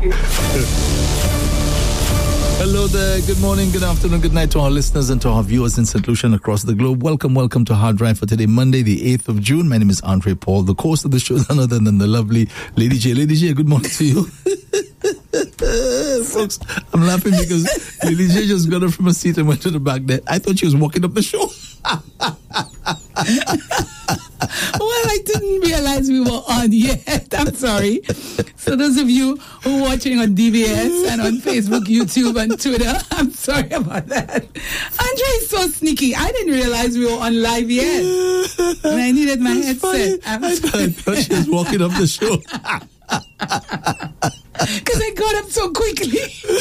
Hello there, good morning, good afternoon, good night to our listeners and to our viewers in St. Lucia and across the globe. Welcome to Hard Drive for today, Monday, the 8th of June. My name is Andre Paul. The host of the show is none other than the lovely Lady J. Lady J, good morning to you. Folks, I'm laughing because Lady J just got up from a seat and went to the back there. I thought she was walking up the show. Well, I didn't realize we were on yet. I'm sorry. So those of you who are watching on DBS and on Facebook, YouTube, and Twitter, I'm sorry about that. Andre is so sneaky. I didn't realize we were on live yet. And I needed my headset. I thought she was walking up the show. Because I got up so quickly.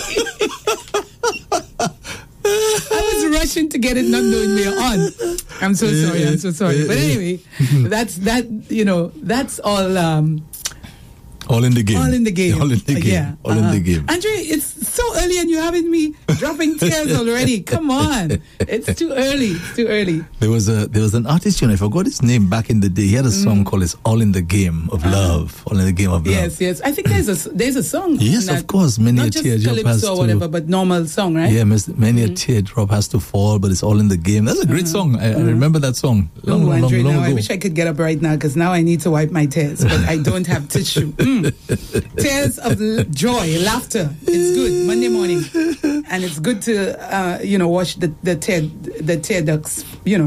I was rushing to get it, not knowing we are on. I'm so sorry. But anyway, that's all. All in the game. All in the game. All in the game. Yeah. All in the game. Andre, it's so early and you're having me dropping tears already. Come on. It's too early. It's too early. There was an artist, I forgot his name back in the day. He had a song called "It's All in the Game of Love." All in the game of love. Yes. I think there's a song. Yes, of course. Many a teardrop has to. Or whatever, but normal song, right? Yeah, many a teardrop has to fall, but it's all in the game. That's a great song. I remember that song. Long Andre, ago. I wish I could get up right now because now I need to wipe my tears, but I don't have tissue. Tears of joy, laughter. It's good Monday morning, and it's good to wash the tear ducts,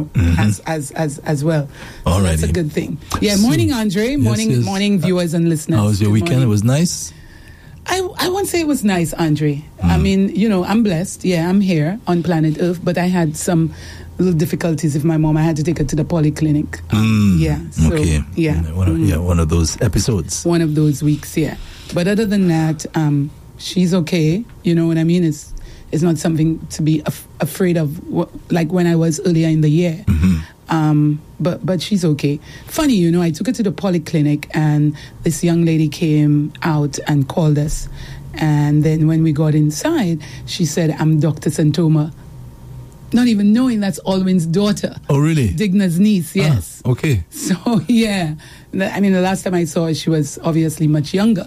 as well. All right, that's a good thing. Yeah, morning, Andre. Morning, viewers and listeners. How was your weekend? Morning. It was nice. I won't say it was nice, Andre. I mean, I'm blessed. Yeah, I'm here on planet Earth, but I had some little difficulties with my mom. I had to take her to the polyclinic. Okay. Yeah. One of those episodes. One of those weeks, yeah. But other than that, she's okay. You know what I mean? It's not something to be afraid of, like when I was earlier in the year. Mm-hmm. But she's okay. Funny, I took her to the polyclinic and this young lady came out and called us. And then when we got inside, she said, "I'm Dr. Santoma." Not even knowing that's Alwyn's daughter. Oh, really? Digna's niece, yes. Okay. So, yeah. I mean, the last time I saw her, she was obviously much younger,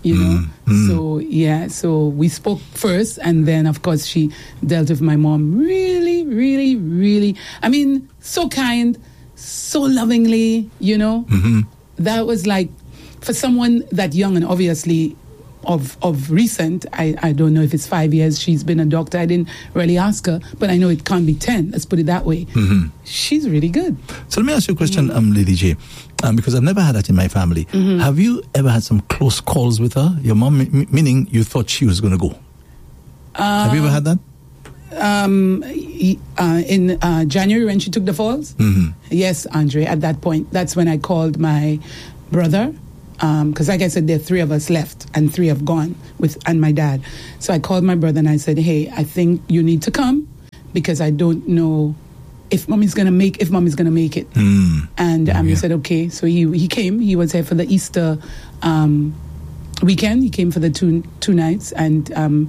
So, yeah. So we spoke first, and then, of course, she dealt with my mom really, really, really. I mean, so kind, so lovingly, Mm-hmm. That was like, for someone that young and obviously of recent, I don't know if it's 5 years she's been a doctor. I didn't really ask her, but I know it can't be 10. Let's put it that way. Mm-hmm. She's really good. So let me ask you a question, Lady J, because I've never had that in my family. Mm-hmm. Have you ever had some close calls with her? Your mom, meaning you thought she was going to go? Have you ever had that? In January when she took the falls? Mm-hmm. Yes, Andre, at that point. That's when I called my brother. Because like I said, there are 3 of us left and 3 have gone and my dad. So I called my brother and I said, "Hey, I think you need to come because I don't know if mommy's going to make it. And he said, okay. So he came. He was here for the Easter weekend. He came for the two nights and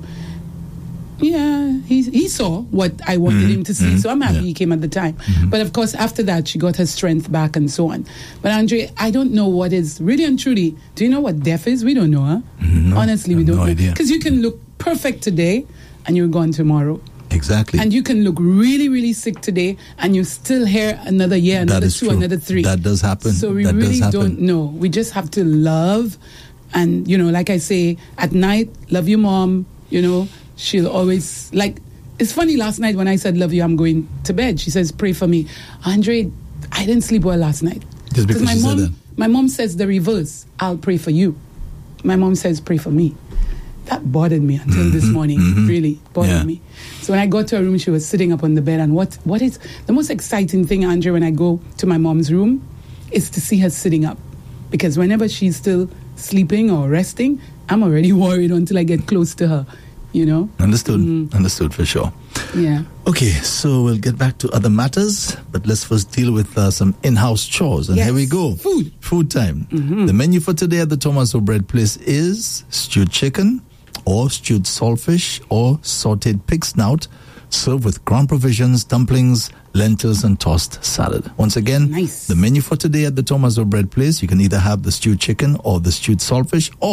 he saw what I wanted him to see. So I'm happy he came at the time. But of course, after that, she got her strength back and so on. But Andre, I don't know what is really and truly. Do you know what deaf is? We don't know, huh? No, honestly, we don't know. Because you can look perfect today and you're gone tomorrow. Exactly. And you can look really, really sick today and you still hear another year, another 2, another 3. That does happen. So we really don't know. We just have to love. And, like I say, at night, love your mom, She'll always, it's funny, last night when I said, "Love you, I'm going to bed," she says, "Pray for me." Andre, I didn't sleep well last night. Just because she said that? My mom says the reverse. "I'll pray for you." My mom says, "Pray for me." That bothered me until this morning. Really bothered me. So when I got to her room, she was sitting up on the bed. And what is the most exciting thing, Andre, when I go to my mom's room is to see her sitting up. Because whenever she's still sleeping or resting, I'm already worried until I get close to her. Understood for sure. Yeah. Okay, so we'll get back to other matters, but let's first deal with some in-house chores. And here we go. Food time. The menu for today at the Thomas O'Bread Place is stewed chicken or stewed saltfish or sauteed pig snout, served with ground provisions, dumplings, lentils, and tossed salad. Once again, the menu for today at the Thomas O'Bread Place, you can either have the stewed chicken or the stewed saltfish or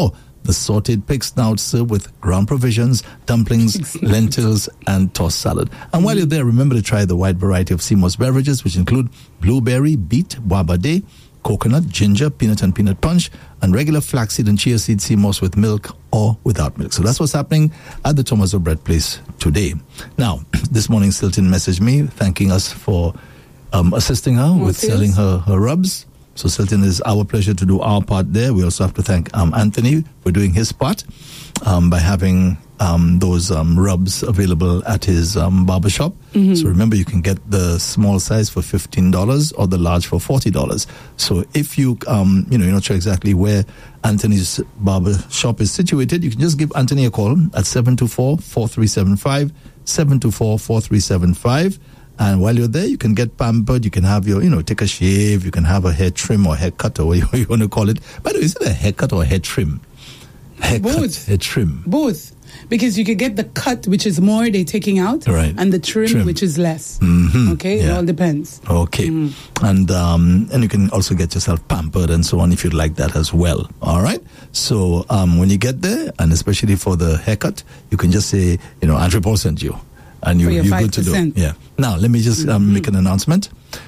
The sauteed pig snout served with ground provisions, dumplings, lentils, and tossed salad. And while you're there, remember to try the wide variety of Seymour's beverages, which include blueberry, beet, wabade, coconut, ginger, peanut and peanut punch, and regular flaxseed and chia seed Seymour's with milk or without milk. So that's what's happening at the Thomas O'Brett Place today. Now, this morning, Silton messaged me thanking us for assisting her with selling her rubs. So, Silton, is our pleasure to do our part there. We also have to thank Anthony for doing his part by having those rubs available at his barbershop. So remember, you can get the small size for $15 or the large for $40. So if you, you're not sure exactly where Anthony's barbershop is situated, you can just give Anthony a call at 724-4375, 724-4375. And while you're there, you can get pampered, you can have your, take a shave, you can have a hair trim or haircut or whatever you want to call it. By the way, is it a haircut or a hair trim? Haircut, both. Hair trim. Both. Because you could get the cut, which is more they're taking out, right, and the trim, which is less. Okay, It all depends. Okay, and you can also get yourself pampered and so on if you'd like that as well. All right. So when you get there, and especially for the haircut, you can just say, Andre Paul sent you, and you're good to do. Yeah. Now let me just make an announcement.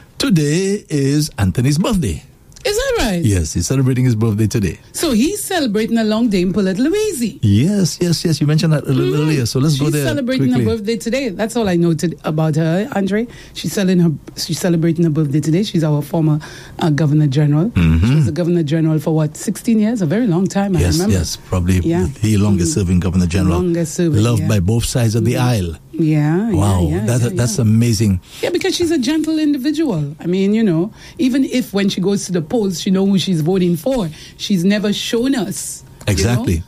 Today is Anthony's birthday. Is that right? Yes, he's celebrating his birthday today. So he's celebrating along Dame Paulette Louise. Yes. You mentioned that a little earlier. So let's go there. She's celebrating quickly. her birthday today. That's all I know about her, Andre. She's celebrating her birthday today. She's our former Governor General. She was the Governor General for 16 years? A very long time, I remember. Yes, probably the longest serving Governor General. Longest serving, loved by both sides of the aisle. Yeah. Wow, that's amazing. Yeah, because she's a gentle individual. I mean, even if when she goes to the polls, she knows who she's voting for, she's never shown us exactly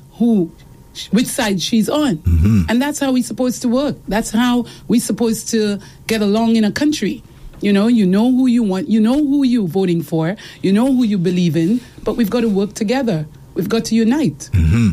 which side she's on. And that's how we're supposed to work. That's how we're supposed to get along in a country. You know who you want, you know who you're voting for, you know who you believe in, but we've got to work together. We've got to unite,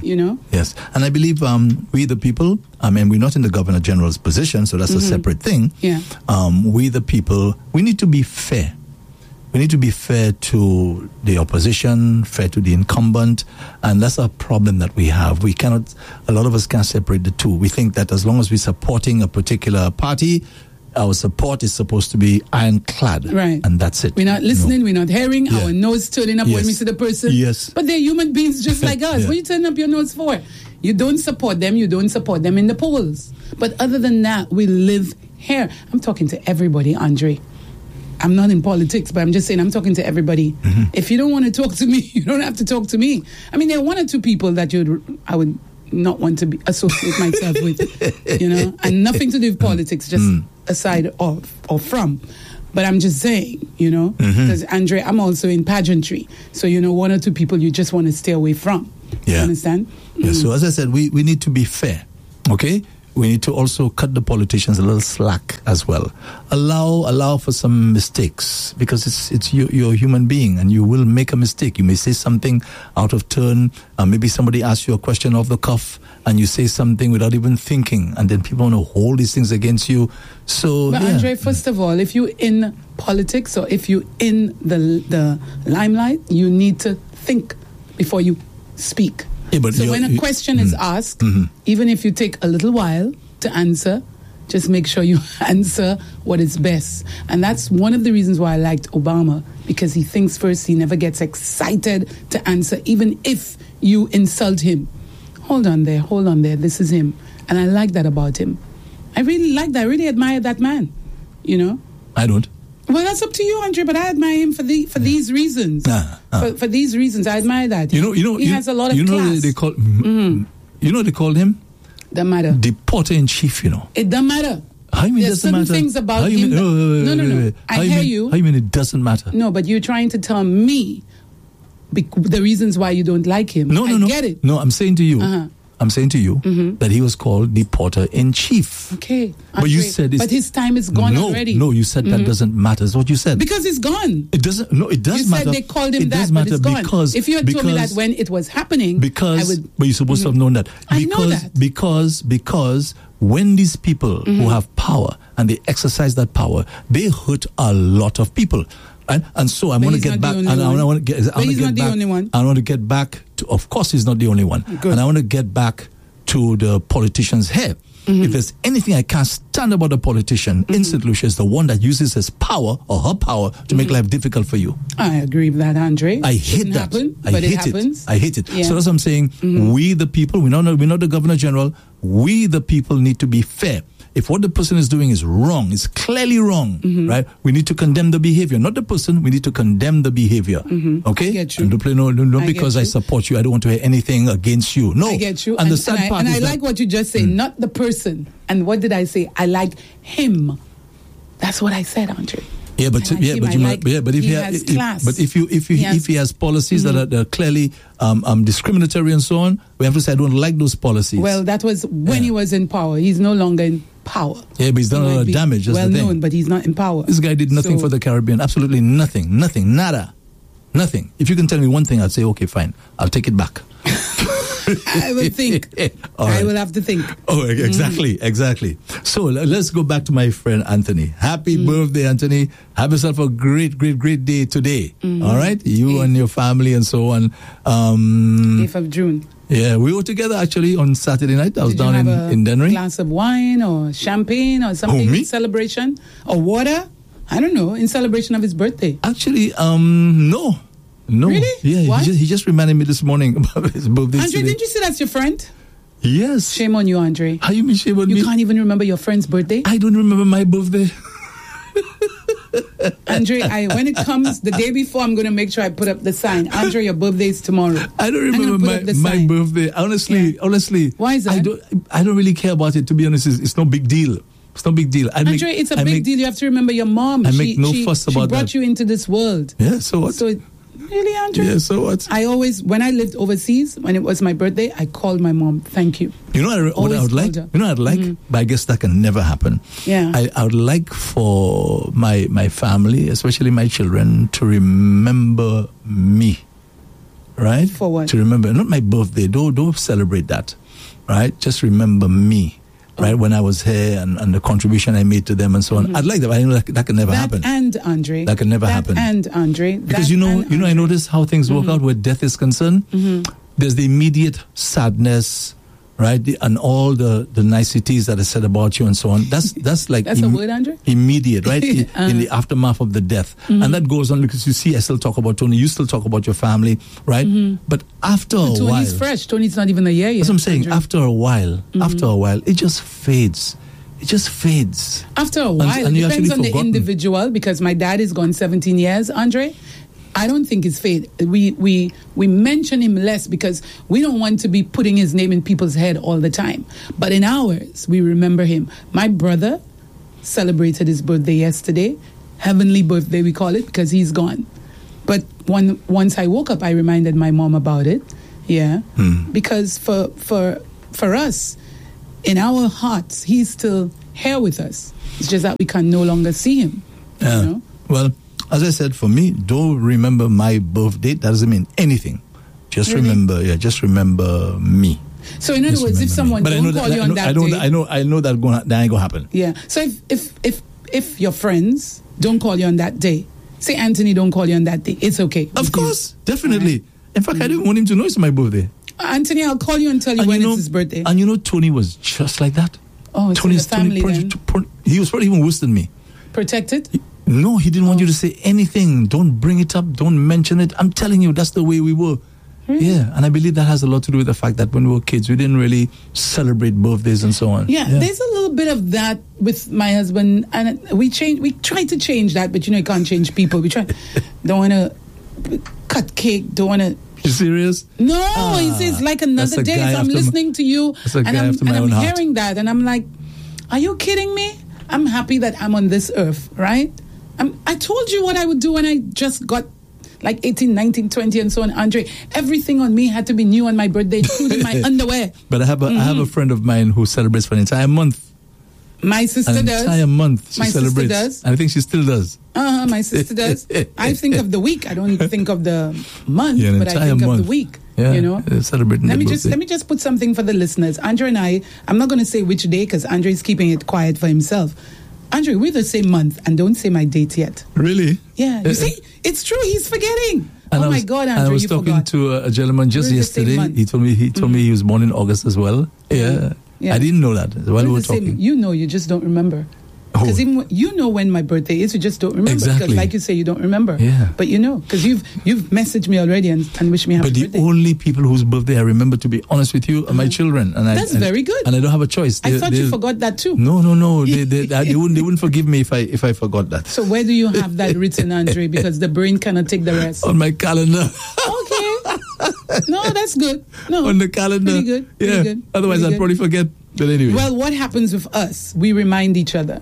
Yes, and I believe we the people, we're not in the Governor General's position, so that's a separate thing. Yeah. We the people, we need to be fair. We need to be fair to the opposition, fair to the incumbent, and that's a problem that we have. A lot of us can't separate the two. We think that as long as we're supporting a particular party, our support is supposed to be ironclad. Right. And that's it. We're not listening, we're not hearing, our nose turning up when we see the person. Yes. But they're human beings just like us. What are you turning up your nose for? You don't support them in the polls. But other than that, we live here. I'm talking to everybody, Andre. I'm not in politics, but I'm just saying I'm talking to everybody. If you don't want to talk to me, you don't have to talk to me. I mean, there are one or two people that I would not want to associate myself with, and nothing to do with politics, just aside or from. But I'm just saying, because Andre, I'm also in pageantry. So, one or two people you just want to stay away from. Yeah. You understand? Yeah, so as I said, we need to be fair, okay? We need to also cut the politicians a little slack as well. Allow for some mistakes, because you're a human being and you will make a mistake. You may say something out of turn. Maybe somebody asks you a question off the cuff and you say something without even thinking, and then people want to hold these things against you. But Andre, first of all, if you're in politics or if you're in the limelight, you need to think before you speak. Yeah, so when a question is asked, even if you take a little while to answer, just make sure you answer what is best. And that's one of the reasons why I liked Obama, because he thinks first. He never gets excited to answer, even if you insult him. Hold on there, this is him. And I like that about him. I really like that. I really admire that man, I don't. Well, that's up to you, Andre, but I admire him for these reasons. For these reasons, I admire that. He has a lot of class. They call, they called him? Doesn't matter. The Porter-in-Chief, It doesn't matter. How you mean There's it doesn't matter? certain things about him. No. I hear you. How you mean it doesn't matter? No, but you're trying to tell me the reasons why you don't like him. No. I get it. No, I'm saying to you. I'm saying to you that he was called the Porter-in-Chief. Okay. But you said but his time is gone already. No, you said that doesn't matter. That's what you said. Because it's gone. It doesn't. No, it does matter. You said they called him that, but it's gone. If you had told me that when it was happening, I would. But you're supposed to have known that. I know that. Because when these people who have power and they exercise that power, they hurt a lot of people. And so I want to get back. And I want to get. But he's not the only one. I want to get back to. Of course, he's not the only one. Good. And I want to get back to the politicians here. If there's anything I can't stand about a politician in St. Lucia, is the one that uses his power or her power to make life difficult for you. I agree with that, Andre. I hate that. Happen, I but hate it happens. I hate it. Yeah. So that's what I'm saying. We the people, we're not the Governor General. We the people need to be fair. If what the person is doing is wrong, it's clearly wrong, right? We need to condemn the behavior, not the person. We need to condemn the behavior. Okay? I get you. And don't because I support you, I don't want to hear anything against you. No. I get you. And the sad part is I like what you just said, not the person. And what did I say? I like him. That's what I said, Andre. Yeah, but if he has policies that are clearly discriminatory and so on, we have to say I don't like those policies. Well, that was when he was in power. He's no longer in power. Yeah, but he's done a lot of damage. That's well the thing. known, but he's not in power. This guy did nothing for the Caribbean. Absolutely nothing. Nothing. Nada. Nothing. If you can tell me one thing, I'd say, okay, fine. I'll take it back. I will think. I will have to think. Oh, exactly. So let's go back to my friend Anthony. Happy birthday, Anthony. Have yourself a great day today. All right? You and your family and so on. 8th of June. Yeah, we were together actually on Saturday night. I was down in Dennery. A glass of wine or champagne or something in celebration? Or water? I don't know, in celebration of his birthday. Actually, no. Really? Yeah, what? He just reminded me this morning about his birthday. Andre, didn't you say that's your friend? Yes. Shame on you, Andre. How you mean shame on me? You can't even remember your friend's birthday? I don't remember my birthday. Andre, when it comes the day before, I'm going to make sure I put up the sign. Andre, your birthday is tomorrow. I don't remember my birthday. Honestly. Why is that? I don't really care about it, to be honest. It's no big deal. It's no big deal. Andre, it's a big deal. You have to remember your mom. I make no fuss about that. She brought you into this world. Yeah, so what? Really, Andre? Yeah, so what? When I lived overseas, when it was my birthday, I called my mom. Thank you. You know what I would like? You know what I'd like? But I guess that can never happen. Yeah. I would like for my family, especially my children, to remember me. Right? For what? To remember, not my birthday. Don't celebrate that. Right? Just remember me. Right, when I was here and the contribution I made to them and so on. I'd like that, but I know that can never happen. And Andre. That can never happen. And Andre. Because I notice how things work out where death is concerned. There's the immediate sadness, right? And all the niceties that are said about you and so on. That's like that's a word, Andre? Immediate, right? In the aftermath of the death. And that goes on because you see I still talk about Tony, you still talk about your family, right? But after a while, Tony's fresh. Tony's not even a year yet. That's what I'm saying. Andre. After a while, it just fades. After a while, it depends on the individual, because my dad is gone 17 years, Andre. I don't think it's fade. We mention him less because we don't want to be putting his name in people's head all the time. But in ours, we remember him. My brother celebrated his birthday yesterday. Heavenly birthday, we call it, because he's gone. But once I woke up, I reminded my mom about it. Yeah. Because for us, in our hearts, he's still here with us. It's just that we can no longer see him. Yeah. You know? Well, as I said, for me, don't remember my birthday. That doesn't mean anything. Just remember me. So in other words, if someone don't call you on that day, I know that ain't gonna happen. Yeah. So if your friends don't call you on that day, say Anthony don't call you on that day, it's okay. Of course, definitely. Right. In fact, I didn't want him to know it's my birthday. Anthony, I'll call you and tell you when it's his birthday. And Tony was just like that. Oh, Tony's family then. He was probably even worse than me. Protected? No, he didn't want you to say anything. Don't bring it up. Don't mention it. I'm telling you, that's the way we were. Really? Yeah, and I believe that has a lot to do with the fact that when we were kids, we didn't really celebrate birthdays and so on. Yeah, there's a little bit of that with my husband, and we try to change that, but you can't change people. We try. Don't want to cut cake. Don't want to. You serious? No, he says like another day. So I'm listening to you, and I'm hearing that, and I'm like, are you kidding me? I'm happy that I'm on this earth, right? I told you what I would do when I just got like 18, 19, 20 and so on, Andre. Everything on me had to be new on my birthday, including my underwear. But I have a friend of mine who celebrates for an entire month. My sister does. An entire month she celebrates. Sister does. And I think she still does. My sister does. I think of the week. I don't think of the month, but I think of the week. Yeah, celebrating let me just put something for the listeners. Andre and I'm not going to say which day because Andre is keeping it quiet for himself. Andre, we're the same month, and don't say my date yet. Really? Yeah, you see, it's true. He's forgetting. And my God, Andrew, I was you talking forgot. to a gentleman just We're the same yesterday. month. He told me he was born in August as well. Yeah. Yeah. I didn't know that while we were the same. talking. You know, you just don't remember. Oh. Because even you know when my birthday is, you just don't remember. Exactly. Because like you say, you don't remember. Yeah. But you know, because you've messaged me already and wished me happy But the birthday. only people whose birthday I remember, to be honest with you, are my children. And That's very good. And I don't have a choice. I thought you forgot that too. No. They wouldn't forgive me if I forgot that. So where do you have that written, Andre? Because the brain cannot take the rest. On my calendar. Okay. No, that's good. No. On the calendar. Pretty good. Yeah. Pretty good. Otherwise, Pretty I'd good. probably forget. But anyway. Well, what happens with us? We remind each other.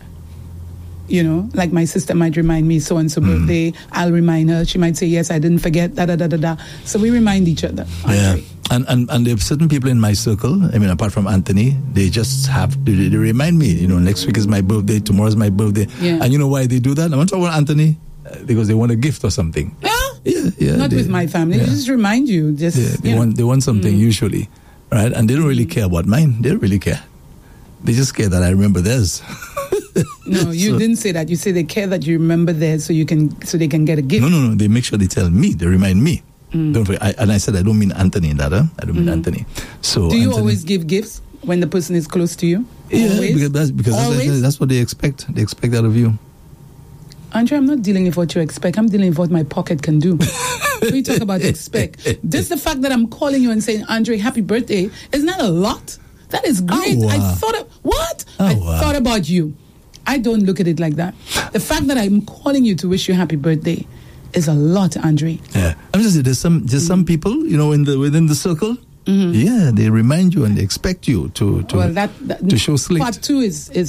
You know, like my sister might remind me so-and-so birthday. I'll remind her. She might say, yes, I didn't forget, da-da-da-da-da. So we remind each other. Yeah. Andre. And there are certain people in my circle, I mean, apart from Anthony, they just have to they remind me, you know, next week is my birthday, tomorrow's my birthday. Yeah. And you know why they do that? I'm not talking about Anthony, because they want a gift or something. Yeah. Not with my family. Yeah. They just remind you. Just, Yeah, they want something usually, right? And they don't really care about mine. They don't really care. They just care that I remember theirs. No, you didn't say that. You say they care that you remember theirs so they can get a gift. No. They make sure they tell me. They remind me. Don't forget. And I said I don't mean Anthony in that. I don't mean Anthony. So Do you Anthony, always give gifts when the person is close to you? Yeah, Always? because that's what they expect. They expect that of you. Andre, I'm not dealing with what you expect. I'm dealing with what my pocket can do. We talk about expect. Just the fact that I'm calling you and saying, Andre, happy birthday, isn't that a lot? That is great. Oh, wow. I wow. thought about you. I don't look at it like that. The fact that I'm calling you to wish you happy birthday is a lot, Andre. Yeah, I'm just saying, there's some people, you know, within the circle. Yeah, they remind you and they expect you to show slate. Part two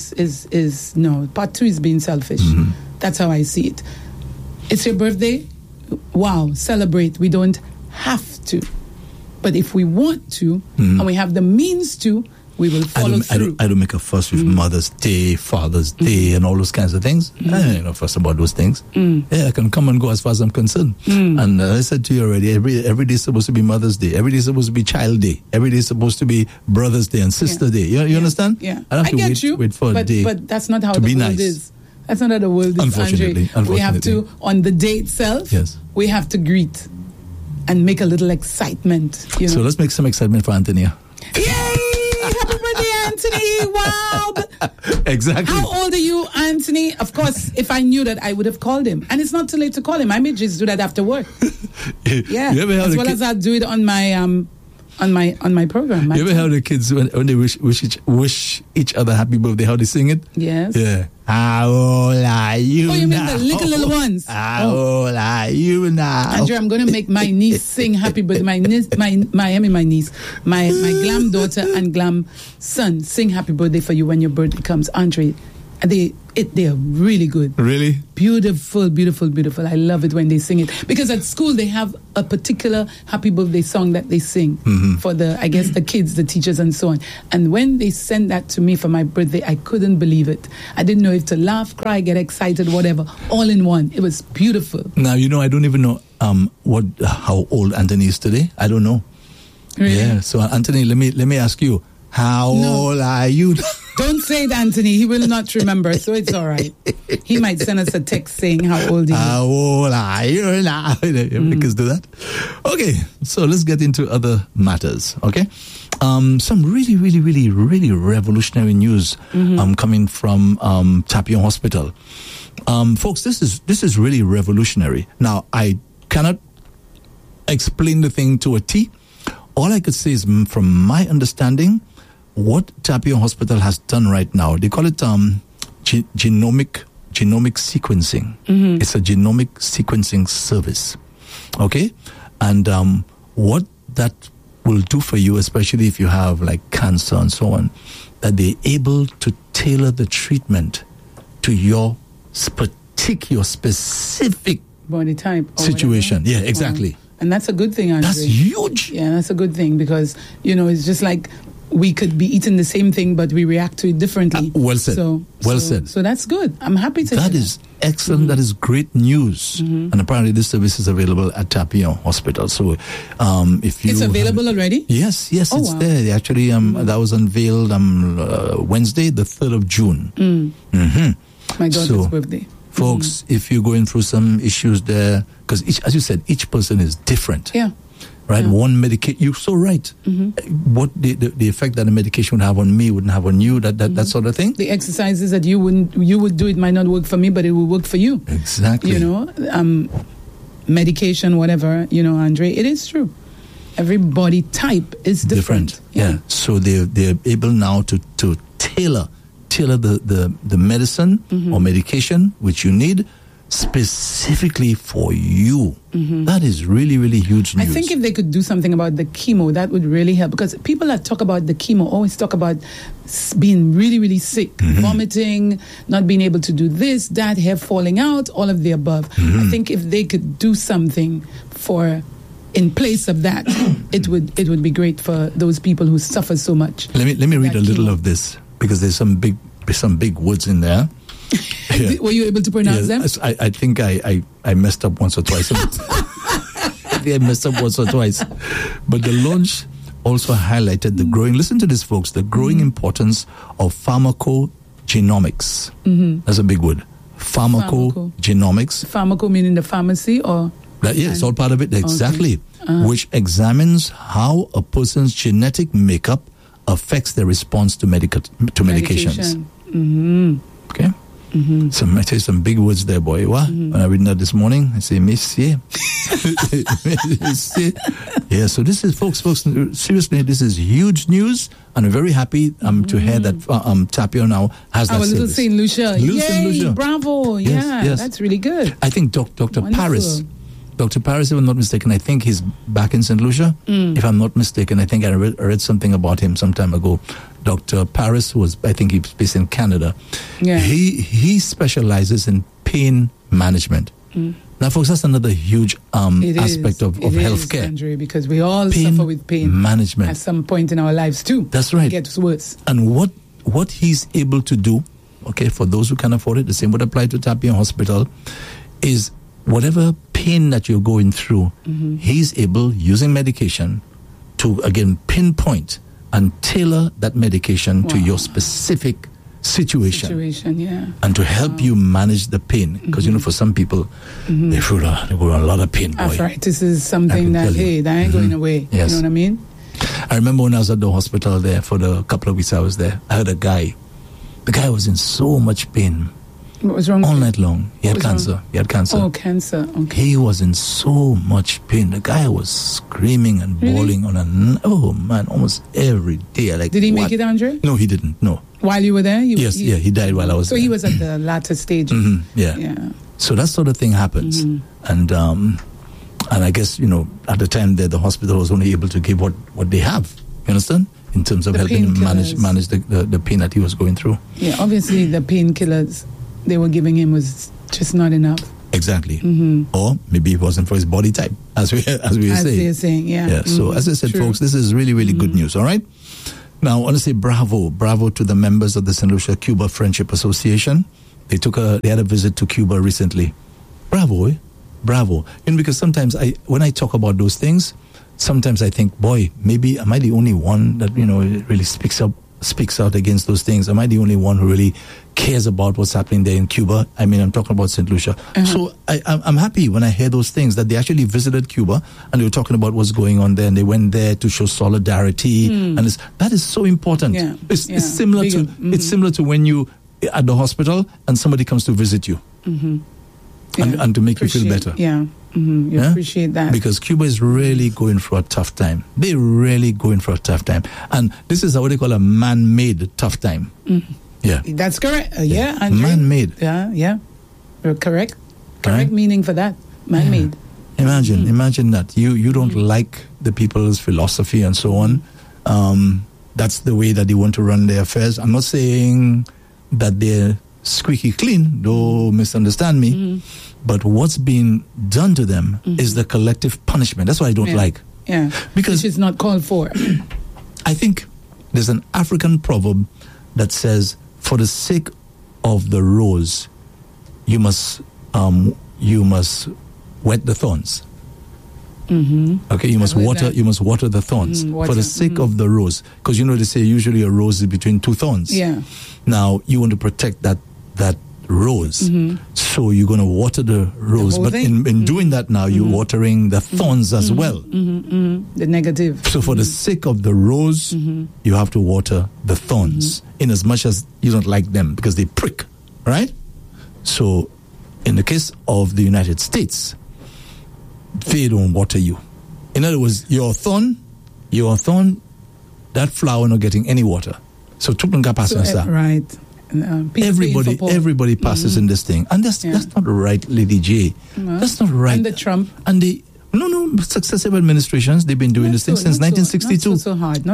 is no. Part two is being selfish. That's how I see it. It's your birthday. Wow, celebrate. We don't have to, but if we want to and we have the means to, we will follow through. I don't make a fuss with Mother's Day, Father's Day, and all those kinds of things. I don't know fuss about those things. Yeah, I can come and go as far as I'm concerned. And I said to you already, every day is supposed to be Mother's Day. Every day is supposed to be Child Day. Every day is supposed to be Brother's Day and Sister Day. You understand? Yeah, I don't have to wait for a day. But that's not how to the be world nice. is. That's not how the world is, Unfortunately. Andre. We have to, on the day itself, Yes. we have to greet and make a little excitement. You know? So let's make some excitement for Antonia. Yay! Happy birthday, Anthony! Wow! Exactly. How old are you, Anthony? Of course, if I knew that, I would have called him. And it's not too late to call him. I may just do that after work. Yeah, You ever have as the well as I do it on my program. You ever heard the kids when they wish each other happy birthday, how they sing it? Yes. Yeah. How old are you now? Oh, you mean the little ones? How old are you now? Andre, I'm going to make my niece sing happy birthday. My niece, my glam daughter and glam son sing happy birthday for you when your birthday comes. Andre, they are really good. Really? Beautiful, beautiful, beautiful. I love it when they sing it. Because at school, they have a particular happy birthday song that they sing for the kids, the teachers, and so on. And when they sent that to me for my birthday, I couldn't believe it. I didn't know if to laugh, cry, get excited, whatever, all in one. It was beautiful. Now, I don't even know how old Anthony is today. I don't know. Really? Yeah. So, Anthony, let me ask you, how old are you? Don't say it, Anthony. He will not remember, so it's all right. He might send us a text saying how old he is. How old are you now? Kids do that. Okay, so let's get into other matters. Okay, some really, really, really, really revolutionary news coming from Tapion Hospital. Folks, this is really revolutionary. Now, I cannot explain the thing to a T. All I could say is, from my understanding, what Tapion Hospital has done right now, they call it genomic sequencing. It's a genomic sequencing service. Okay? And what that will do for you, especially if you have like cancer and so on, that they're able to tailor the treatment to your specific body type or situation. whatever. Yeah, exactly. Wow. And that's a good thing, Andre. That's huge. Yeah, that's a good thing because, it's just like we could be eating the same thing, but we react to it differently. Well said. Well said. So that's good. I'm happy to hear that. That is excellent. That is great news. And apparently this service is available at Tapion Hospital. So if you... It's available already? Yes, it's wow. there. They actually, that was unveiled Wednesday, the 3rd of June. My daughter's birthday. Folks, if you're going through some issues there, because as you said, each person is different. Yeah. Right? One medication, you're so right. What the effect that a medication would have on me wouldn't have on you, that sort of thing. The exercises that you would do, it might not work for me, but it will work for you. Exactly. You know, medication, whatever, you know, Andre, it is true. Every body type is different. Yeah. So they're able now to tailor the medicine or medication which you need specifically for you. That is really, really huge news. I think if they could do something about the chemo, that would really help, because people that talk about the chemo always talk about being really, really sick, vomiting, not being able to do this, that, hair falling out, all of the above. I think if they could do something in place of that, it would be great for those people who suffer so much. Let me read a little of this, because there's some big words in there. Yeah. Were you able to pronounce them? I think I messed up once or twice. I messed up once or twice. But the launch also highlighted the growing, listen to this, folks, the growing importance of pharmacogenomics. That's a big word. Pharmacogenomics. Pharmaco meaning the pharmacy, or? It's all part of it, exactly. Okay. Which examines how a person's genetic makeup affects their response to medications. Okay? Some big words there, boy. When I read that this morning, I say, Monsieur. Yeah, so this is, folks, seriously, this is huge news, and I'm very happy to hear that Tapio now has that service. Our little St. Lucia. Yay, St. Lucia. Bravo. Yes. That's really good. I think Dr. Paris, if I'm not mistaken, I think he's back in St. Lucia. If I'm not mistaken, I think I read something about him some time ago. Dr. Paris I think he's based in Canada. Yeah. He specializes in pain management. Now, folks, that's another huge aspect of healthcare. Andre, because we all suffer with pain management at some point in our lives too. That's right. It gets worse. And what he's able to do, okay, for those who can afford it, the same would apply to Tapio Hospital, is whatever pain that you're going through, he's able, using medication, to again pinpoint and tailor that medication to your specific situation, and to help you manage the pain. Because you know, for some people, they go a lot of pain. Boy. Arthritis is something that that ain't going away. Yes. You know what I mean? I remember when I was at the hospital there for the couple of weeks I was there, I heard a guy. The guy was in so much pain. What was wrong? All night long. He had cancer. He had cancer. Oh, cancer. Okay. He was in so much pain. The guy was screaming and bawling almost every day. Like, did he make it, Andre? No, he didn't. No. While you were there? He died while I was there. So he was at the latter stages. Yeah. So that sort of thing happens. And I guess, you know, at the time there, the hospital was only able to give what they have. You understand? In terms of helping him manage the pain that he was going through. Yeah, obviously the painkillers they were giving him was just not enough. Exactly. Or maybe it wasn't for his body type, as we were saying. Yeah. So as I said, folks, this is really, really good news. All right. Now, I want to say bravo to the members of the St. Lucia Cuba Friendship Association. They had a visit to Cuba recently. Bravo. And because sometimes when I talk about those things, sometimes I think, boy, maybe am I the only one that, you know, really speaks out against those things? Am I the only one who really cares about what's happening there in Cuba? I mean, I'm talking about St. Lucia. So I'm happy when I hear those things, that they actually visited Cuba and they were talking about what's going on there, and they went there to show solidarity. And that is so important. Yeah. It's similar to when you at the hospital and somebody comes to visit you and to make you feel better. You appreciate that. Because Cuba is really going through a tough time. They're really going through a tough time. And this is what they call a man-made tough time. Yeah. That's correct. Andre. Man-made. Yeah. You're correct. Correct meaning for that. Man-made. Imagine that. You don't like the people's philosophy and so on. That's the way that they want to run their affairs. I'm not saying that they're squeaky clean, don't misunderstand me. But what's being done to them is the collective punishment. That's what I don't like. Yeah. Because it's not called for. I think there's an African proverb that says, for the sake of the rose, you must wet the thorns. Okay, you must water the thorns for the sake of the rose, because you know they say usually a rose is between two thorns. Yeah. Now you want to protect that rows. So you're going to water the rows. But in doing that now, you're watering the thorns as well. The negative. So for the sake of the rows, you have to water the thorns, in as much as you don't like them because they prick, right? So in the case of the United States, they don't water you. In other words, your thorn, that flower not getting any water. So right. Everybody passes in this thing, and that's not right, Lady J. No. That's not right. And the Trump and the successive administrations, they've been doing this thing since 1962. Not so hard.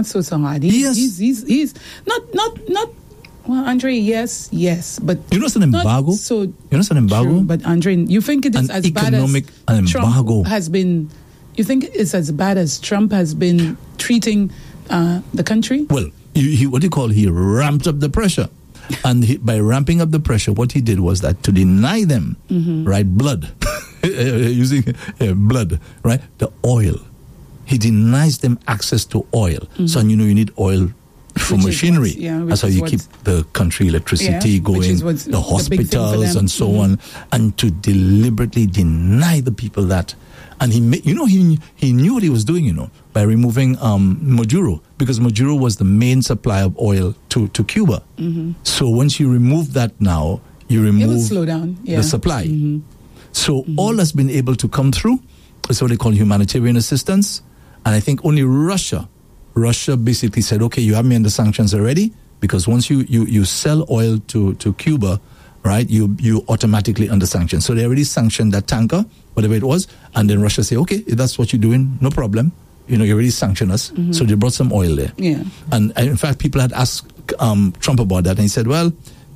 He's not. Well, Andre, yes, but you know it's an embargo. True, but Andre, you think it is as bad as Trump has been? You think it's as bad as Trump has been treating the country? Well, he ramped up the pressure. And by ramping up the pressure, what he did was that to deny them, right, blood, using blood, right, the oil. He denies them access to oil. So, you need oil for machinery. That's how you keep the country electricity going, the hospitals and so on. And to deliberately deny the people that. And he knew what he was doing, by removing Maduro, because Maduro was the main supplier of oil to Cuba. So once you remove that now, you remove it will slow down. the supply. So all that's been able to come through is what they call humanitarian assistance. And I think only Russia basically said, okay, you have me under sanctions already, because once you sell oil to Cuba, right, you automatically under sanctions. So they already sanctioned that tanker, whatever it was, and then Russia say, okay, if that's what you're doing, no problem. You already sanctioned us. So they brought some oil there. Yeah. And in fact, people had asked Trump about that, and he said, well,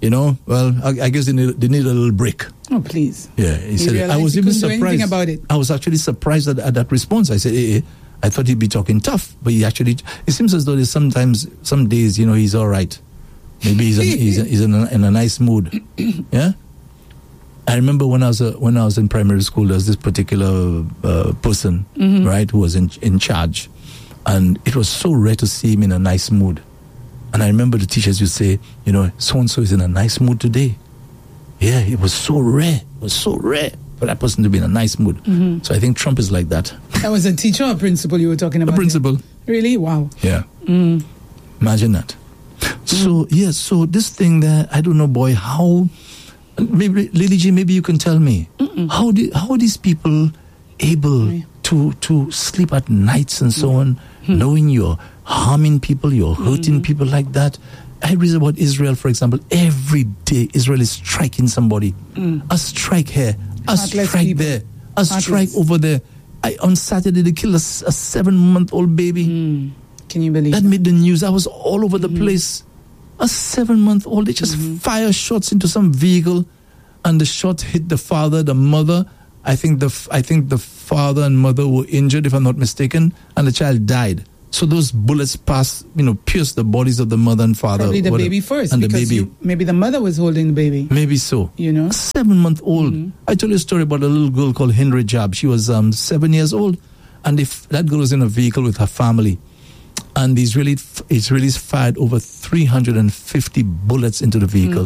I guess they need a little break. Oh, please. Yeah, he said, I was even surprised about it. I was actually surprised at that response. I said, I thought he'd be talking tough, but it seems as though there's some days, he's all right. Maybe he's in a nice mood. Yeah. I remember when I was in primary school, there was this particular person, right, who was in charge, and it was so rare to see him in a nice mood. And I remember the teachers would say, so and so is in a nice mood today. Yeah, it was so rare. It was so rare for that person to be in a nice mood. So I think Trump is like that. That was a teacher or principal you were talking about? A principal. Really? Wow. Yeah. Imagine that. So so this thing there, I don't know, boy, how. Maybe Lily G, maybe you can tell me how are these people able to sleep at nights and so on, knowing you're harming people, you're hurting people like that. I read about Israel, for example. Every day Israel is striking somebody. A strike here, a strike there, a strike over there. On Saturday they killed a 7-month-old baby. Can you believe that? Made the news. I was all over the place. A 7-month-old, they just fire shots into some vehicle, and the shot hit the father, the mother. I think the father and mother were injured, if I'm not mistaken, and the child died. So those bullets pierced the bodies of the mother and father. Probably the baby first, and because the baby. Maybe the mother was holding the baby. Maybe so. A 7-month-old. I told you a story about a little girl called Henry Jab. She was 7 years old, and that girl was in a vehicle with her family. And the Israelis fired over 350 bullets into the vehicle.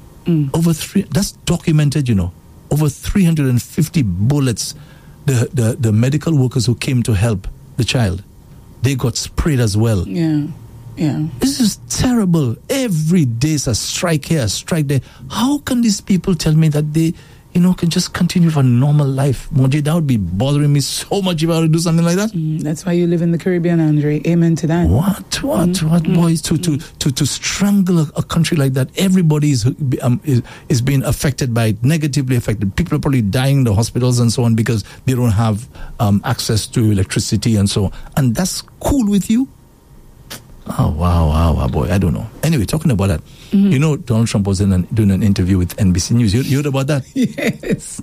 That's documented, Over 350 bullets. The medical workers who came to help the child, they got sprayed as well. Yeah. This is terrible. Every day is a strike here, a strike there. How can these people tell me that they, can just continue for normal life? Moji, that would be bothering me so much if I were to do something like that. That's why you live in the Caribbean, Andre. Amen to that. What, boys? To strangle a country like that, everybody is being affected by it, negatively affected. People are probably dying in the hospitals and so on because they don't have access to electricity and so on. And that's cool with you? Oh, wow, boy. I don't know. Anyway, talking about that, Donald Trump was doing an interview with NBC News. You heard about that? Yes.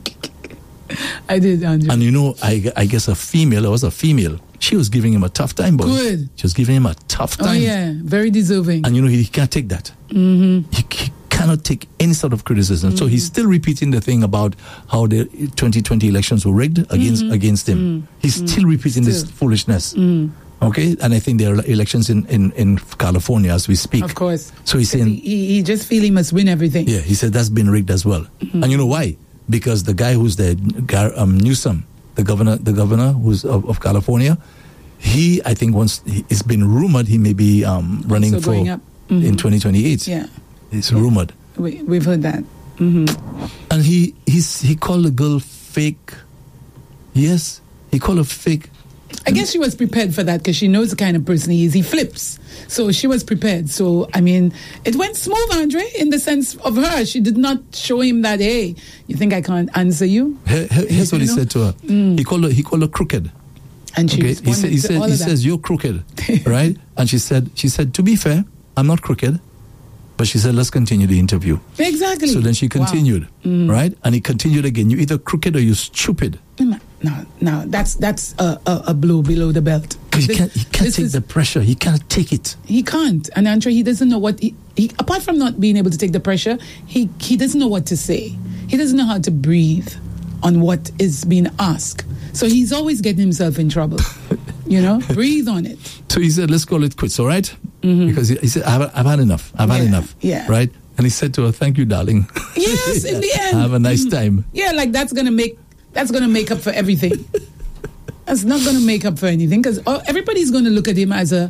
I did, Andrew. And I guess a female, she was giving him a tough time, boy. Good. She was giving him a tough time. Oh, yeah. Very deserving. And he can't take that. He cannot take any sort of criticism. So he's still repeating the thing about how the 2020 elections were rigged against him. He's still repeating this foolishness. Okay, and I think there are elections in California as we speak. Of course. So he's saying he just feel he must win everything. Yeah, he said that's been rigged as well. And you know why? Because the guy who's there, Newsom, the governor who's of California, he, I think, it's been rumored he may be running for in 2028. Yeah, it's rumored. We've heard that. And he called the girl fake. Yes, he called her fake. I guess she was prepared for that because she knows the kind of person he is. He flips. So she was prepared. So, I mean, it went smooth, Andre, in the sense of her. She did not show him that, hey, you think I can't answer you? Here's what he said to her. He called her crooked. And she responded he says, you're crooked, right? And she said, to be fair, I'm not crooked. But she said, let's continue the interview. Exactly. So then she continued, right? And he continued again. You're either crooked or you're stupid. No, that's a blow below the belt. Because he can't take the pressure. He can't take it. He can't. And Andre, he doesn't know what... He apart from not being able to take the pressure, he doesn't know what to say. He doesn't know how to breathe on what is being asked. So he's always getting himself in trouble. Breathe on it. So he said, let's call it quits, all right? Because he said, I've had enough. I've had enough. Yeah. Right? And he said to her, thank you, darling. Yes, in the end. Have a nice time. Yeah, like that's gonna make up for everything. That's not gonna make up for anything because everybody's gonna look at him as a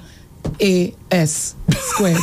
AS squared.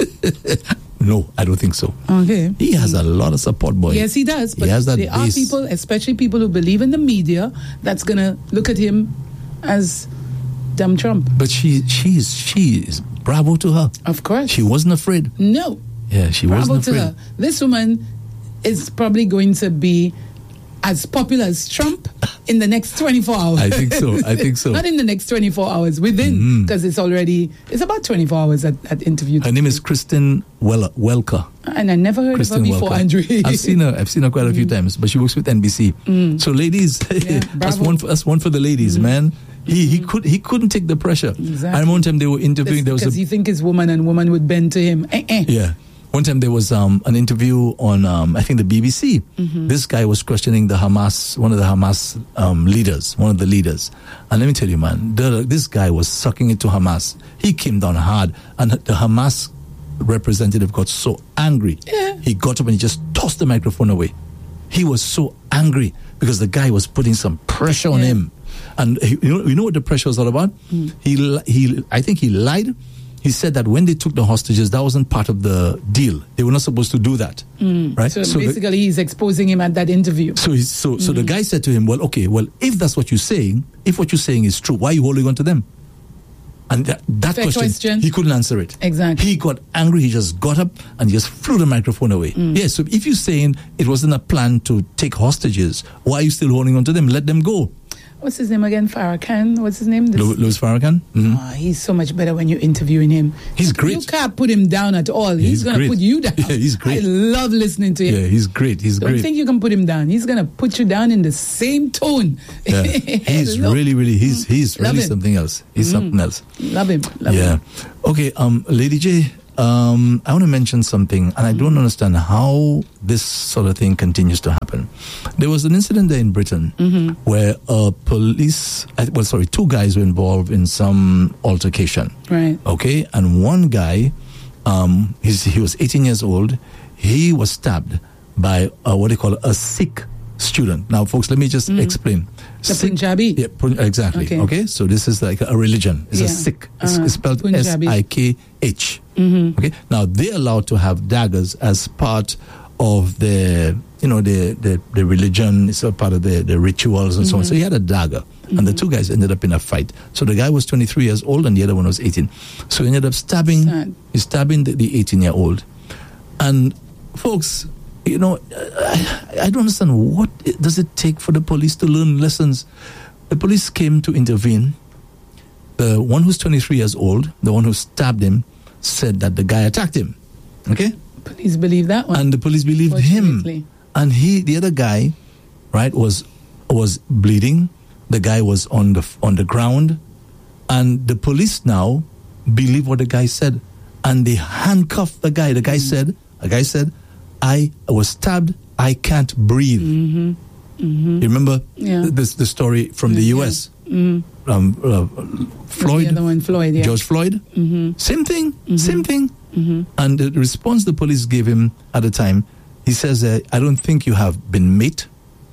No, I don't think so. Okay. He has a lot of support, boy. Yes, he does. But there are people, especially people who believe in the media, that's gonna look at him as dumb Trump. But she is bravo to her. Of course. She wasn't afraid. No. Yeah, she bravo wasn't afraid. To her. This woman is probably going to be as popular as Trump in the next 24 hours. I think so. Not in the next 24 hours, within, because it's about 24 hours at interview. Her name is Kristen Welker. And I never heard Kristen of her before, Welker. Andre. I've seen her quite a few times, but she works with NBC. So ladies, that's one for the ladies, man. He couldn't take the pressure. Exactly. I remember one time they were interviewing. Because he think his woman and woman would bend to him. Yeah. One time there was an interview on I think the BBC. This guy was questioning one of the Hamas leaders, one of the leaders. And let me tell you, man, this guy was sucking it to Hamas. He came down hard, and the Hamas representative got so angry. Yeah. He got up and he just tossed the microphone away. He was so angry because the guy was putting some pressure on him. And you know what the pressure was all about? I think he lied. He said that when they took the hostages, that wasn't part of the deal. They were not supposed to do that, right? So basically, he's exposing him at that interview. So the guy said to him, "Well, okay, if that's what you're saying, if what you're saying is true, why are you holding on to them?" And that question, he couldn't answer it. Exactly. He got angry. He just got up and just threw the microphone away. Yeah. So if you're saying it wasn't a plan to take hostages, why are you still holding on to them? Let them go. What's his name again? Farrakhan? What's his name? Louis Farrakhan? He's so much better when you're interviewing him. He's great. You can't put him down at all. He's going to put you down. Yeah, he's great. I love listening to him. Yeah, he's great. Don't think you can put him down. He's going to put you down in the same tone. Yeah. He's he's really something else. He's something else. Love him. Okay, Lady J, I want to mention something, and I don't understand how this sort of thing continues to happen. There was an incident there in Britain where two guys were involved in some altercation. Right. Okay, and one guy, he was 18 years old. He was stabbed by what they call a Sikh student. Now, folks, let me just explain. The Punjabi? Yeah, exactly. Okay, so this is like a religion. It's a Sikh. It's spelled Punjabi. Sikh. Okay, now they're allowed to have daggers as part of the religion. It's a part of the rituals and so on. So he had a dagger, and the two guys ended up in a fight. So the guy was 23 years old, and the other one was 18. So he ended up stabbing the 18-year-old. And folks, I don't understand, what does it take for the police to learn lessons? The police came to intervene. The one who's 23 years old, the one who stabbed him, said that the guy attacked him. Okay? Police believe that one. And the police believed him. And the other guy, right, was bleeding. The guy was on the ground. And the police now believe what the guy said. And they handcuffed the guy. The guy said, I was stabbed. I can't breathe. You remember the story from the U.S.? Floyd. The other one, Floyd, yeah. George Floyd. Mm-hmm. Same thing. Same thing. Mm-hmm. And the response the police gave him at the time, he says, "I don't think you have been mate."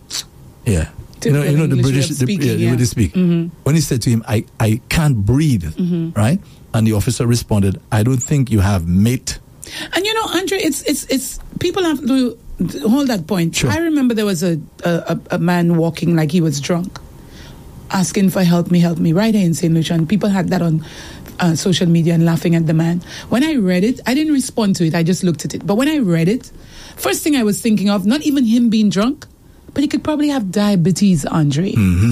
Yeah. You know the British, the way they speak. Mm-hmm. When he said to him, I can't breathe, right? And the officer responded, "I don't think you have mate." And Andre, it's people have to hold that point. Sure. I remember there was a man walking like he was drunk, asking for help me, right here in St. Lucia. And people had that on social media and laughing at the man. When I read it, I didn't respond to it. I just looked at it. But when I read it, first thing I was thinking of, not even him being drunk, but he could probably have diabetes, Andre. Mm-hmm.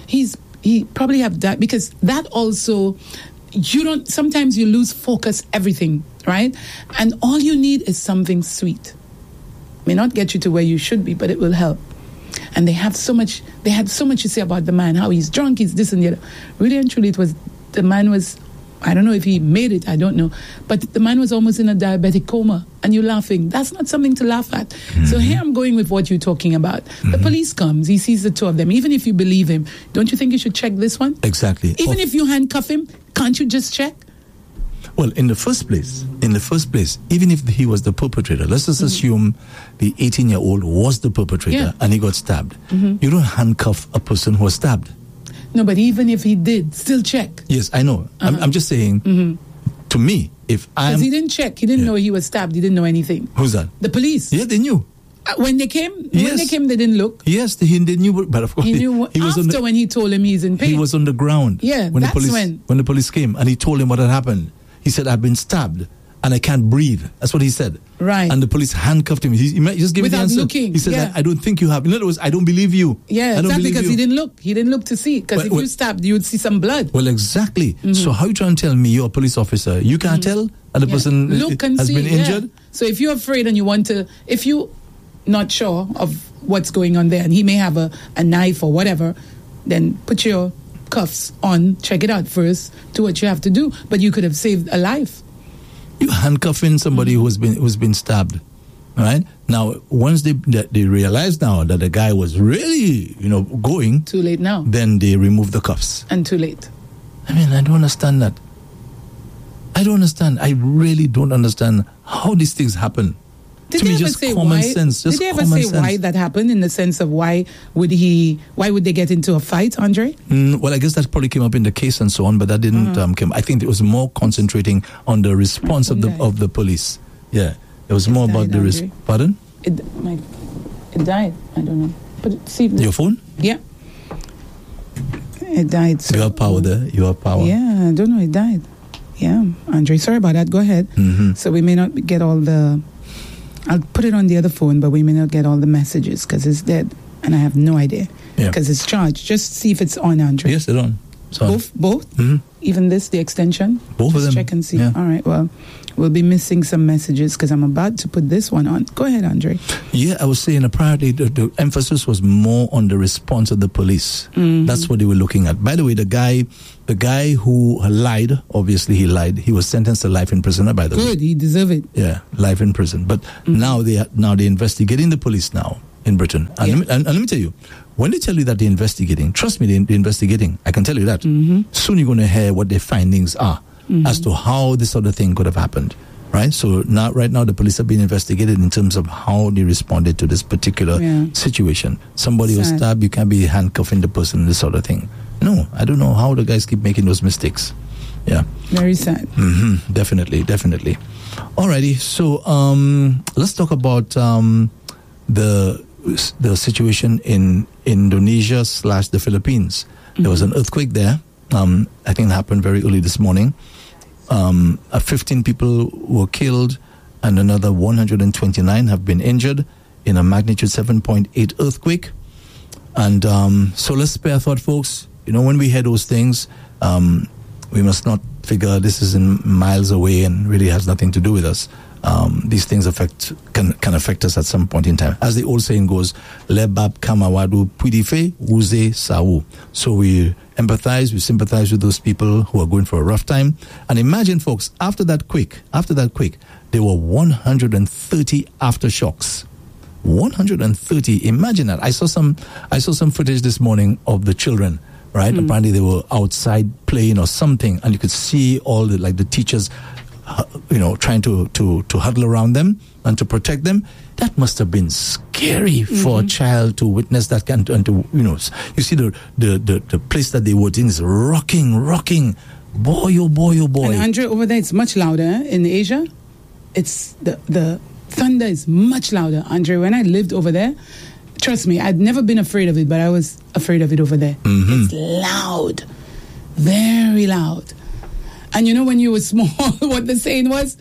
He probably have because that also, sometimes you lose focus, everything, right? And all you need is something sweet. May not get you to where you should be, but it will help. And they had so much to say about the man, how he's drunk, he's this and the other. Really and truly, the man was, I don't know if he made it, I don't know. But the man was almost in a diabetic coma, and you're laughing. That's not something to laugh at. Mm-hmm. So here I'm going with what you're talking about. Mm-hmm. The police comes, he sees the two of them. Even if you believe him, don't you think you should check this one? Exactly. Even if you handcuff him, can't you just check? Well, in the first place, even if he was the perpetrator, let's just assume the 18-year-old was the perpetrator and he got stabbed. Mm-hmm. You don't handcuff a person who was stabbed. No, but even if he did, still check. Yes, I know. I'm just saying, to me, if I'm... Because he didn't check. He didn't know he was stabbed. He didn't know anything. Who's that? The police. Yeah, they knew. When they came, they didn't look. Yes, they knew, but of course... He knew he was when he told him he's in pain. He was on the ground. Yeah, when the police came, and he told him what had happened. He said, "I've been stabbed and I can't breathe." That's what he said. Right. And the police handcuffed him. He just gave without the answer. Looking. He said, I don't think you have. In other words, I don't believe you. Yeah, exactly, because he didn't look. He didn't look to see. Because if you stabbed, you would see some blood. Well, exactly. Mm-hmm. So how you trying to tell me you're a police officer? You can't tell that the person has been injured? So if you're afraid and you want to, if you're not sure of what's going on there and he may have a knife or whatever, then put your cuffs on, check it out first, do what you have to do. But you could have saved a life. You handcuffing somebody who's been stabbed, right? Now, once they realize now that the guy was really, going, too late now. Then they remove the cuffs. And too late. I mean, I don't understand that. I don't understand. I really don't understand how these things happen. Did they ever say why? Did they ever say why that happened? In the sense of why would they get into a fight, Andre? Well, I guess that probably came up in the case and so on, but that didn't come. I think it was more concentrating on the response of the police. Yeah, it was more about the response. Pardon? It died. I don't know. But see your phone? Yeah, it died. So. You have power there. You have power. Yeah, I don't know. It died. Yeah, Andre. Sorry about that. Go ahead. Mm-hmm. So we may not get all the. I'll put it on the other phone, but we may not get all the messages because it's dead, and I have no idea because it's charged. Just see if it's on, Andre. Yes, it's on. Both? Mm-hmm. Even the extension? Both of them. Check and see. Yeah. All right, well, we'll be missing some messages because I'm about to put this one on. Go ahead, Andre. Yeah, I was saying apparently the emphasis was more on the response of the police. Mm-hmm. That's what they were looking at. By the way, the guy who lied, obviously he lied. He was sentenced to life in prison, by the way. Good, he deserved it. Yeah, life in prison. But now they're investigating the police now in Britain. And let me tell you, when they tell you that they're investigating, trust me, they're investigating. I can tell you that. Mm-hmm. Soon you're going to hear what their findings are as to how this sort of thing could have happened. Right? So right now the police have been investigated in terms of how they responded to this particular situation. Somebody was stabbed, you can't be handcuffing the person, this sort of thing. No, I don't know how the guys keep making those mistakes. Yeah. Very sad. Mm-hmm. Definitely. Alrighty, so let's talk about the situation in Indonesia / the Philippines. Mm-hmm. There was an earthquake there. I think it happened very early this morning. 15 people were killed and another 129 have been injured in a magnitude 7.8 earthquake. And so let's spare thought, folks. When we hear those things, we must not figure this is in miles away and really has nothing to do with us. These things can affect us at some point in time. As the old saying goes, lebab kamawadu puidife uze sau. So we empathize, we sympathize with those people who are going for a rough time. And imagine, folks, after that quake, there were 130 aftershocks. 130. Imagine that. I saw some footage this morning of the children right? Apparently they were outside playing or something, and you could see all the teachers, trying to huddle around them and to protect them. That must have been scary for a child to witness that and to you see the place that they were in is rocking. Boy, oh boy. And Andre, over there it's much louder in Asia. It's the thunder is much louder, Andre. When I lived over there, trust me, I'd never been afraid of it, but I was afraid of it over there. It's loud, very loud. And when you were small, what the saying was,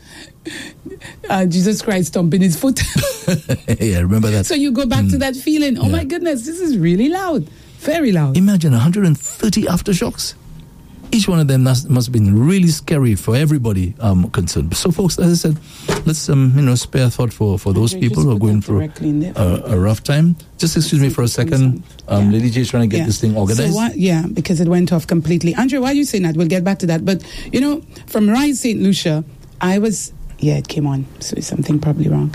Jesus Christ stomping his foot. Yeah, I remember that. So you go back to that feeling, oh my goodness, this is really loud, very loud. Imagine 130 aftershocks. Each one of them must have been really scary for everybody concerned. So, folks, as I said, let's spare a thought for those people who are going through a rough time. Just excuse me for a second. Lady J is trying to get this thing organized. So because it went off completely. Andre, why are you saying that? We'll get back to that. But, from Rise St. Lucia, it came on. So something probably wrong.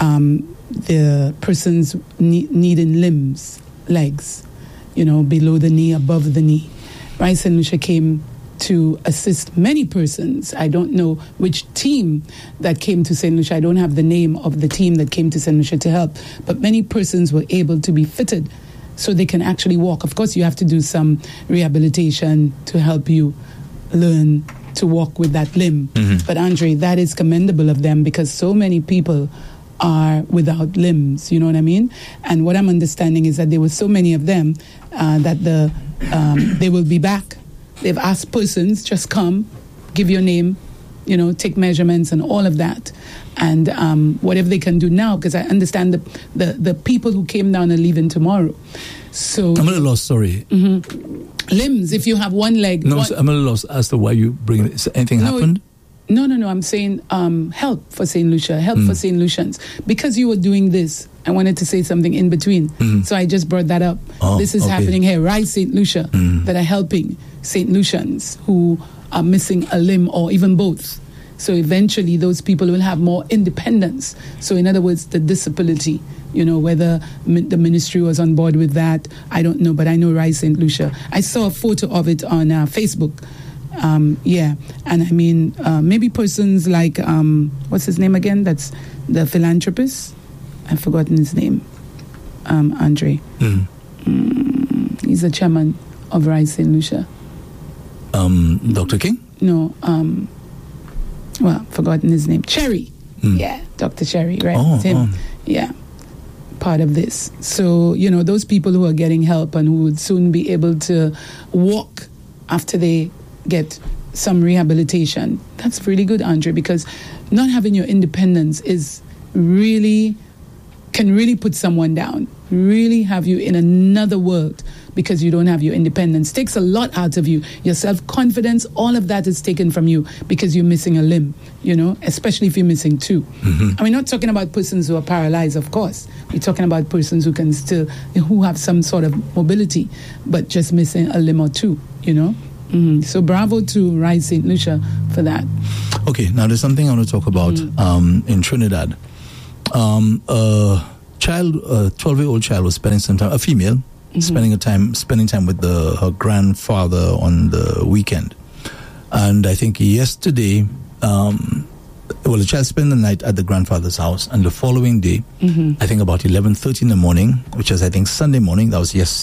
The person's needing limbs, legs, below the knee, above the knee. Rise St. Lucia came to assist many persons. I don't know which team that came to St. Lucia. I don't have the name of the team that came to St. Lucia to help. But many persons were able to be fitted so they can actually walk. Of course, you have to do some rehabilitation to help you learn to walk with that limb. But Andre, that is commendable of them because so many people are without limbs, you know what I mean? And what I'm understanding is that there were so many of them that they will be back. They've asked persons, just come, give your name, take measurements and all of that. And whatever they can do now, because I understand the people who came down are leaving tomorrow. So I'm a little lost, sorry. Limbs, if you have one leg. No, I'm a little lost as to why you bring it. Anything happened? No. I'm saying help for St. Lucia, help for St. Lucians. Because you were doing this, I wanted to say something in between. So I just brought that up. This is happening here. Rise St. Lucia that are helping St. Lucians who are missing a limb or even both. So eventually those people will have more independence. So in other words, the disability, whether the ministry was on board with that, I don't know, but I know Rise St. Lucia. I saw a photo of it on Facebook. And I mean, maybe persons like, what's his name again? That's the philanthropist. I've forgotten his name. Andre. He's the chairman of Rise St. Lucia. Dr. King? No. Forgotten his name. Cherry. Yeah, Dr. Cherry, right? Oh, it's him. Yeah. Part of this. So, those people who are getting help and who would soon be able to walk after they get some rehabilitation, that's really good, Andre, because not having your independence can really put someone down, really have you in another world because you don't have your independence. Takes a lot out of you. Your self-confidence, all of that is taken from you because you're missing a limb, especially if you're missing two. And we're not talking about persons who are paralyzed, of course. We're talking about persons who have some sort of mobility, but just missing a limb or two, So bravo to Rise St. Lucia for that. Okay, now there's something I want to talk about in Trinidad. A 12-year-old child was spending some time, a female, spending time with her grandfather on the weekend. And I think yesterday, the child spent the night at the grandfather's house, and the following day, I think about 11:30 in the morning, which is I think Sunday morning, that was